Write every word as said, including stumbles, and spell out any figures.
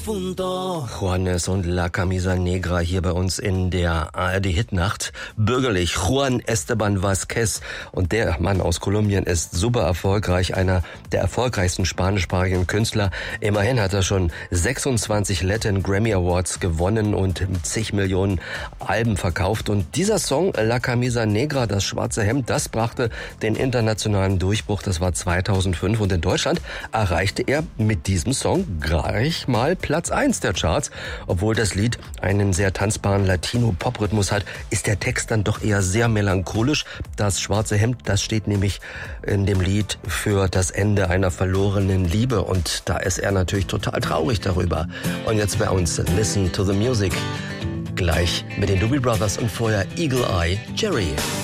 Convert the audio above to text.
difunto. Juanes und La Camisa Negra hier bei uns in der A R D-Hitnacht. Bürgerlich Juan Esteban Vázquez. Und der Mann aus Kolumbien ist super erfolgreich, einer der erfolgreichsten spanischsprachigen Künstler. Immerhin hat er schon sechsundzwanzig Latin Grammy Awards gewonnen und zig Millionen Alben verkauft. Und dieser Song, La Camisa Negra, das schwarze Hemd, das brachte den internationalen Durchbruch. Das war zweitausendfünf. Und in Deutschland erreichte er mit diesem Song gleich mal Platz eins der Charts. Obwohl das Lied einen sehr tanzbaren Latino-Pop-Rhythmus hat, ist der Text dann doch eher sehr melancholisch. Das schwarze Hemd, das steht nämlich in dem Lied für das Ende einer verlorenen Liebe. Und da ist er natürlich total traurig darüber. Und jetzt bei uns Listen to the Music. Gleich mit den Doobie Brothers und vorher Eagle Eye Cherry.